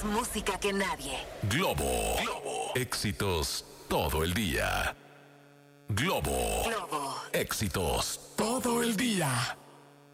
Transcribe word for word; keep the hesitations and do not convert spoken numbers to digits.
música que nadie. Globo. Globo. Éxitos todo el día. Globo. Globo. Éxitos todo el día.